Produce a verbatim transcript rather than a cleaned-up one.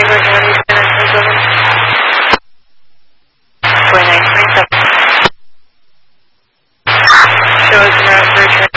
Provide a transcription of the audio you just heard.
Virgin one eight nine three seven. four nine three seven. Show us in route Virgin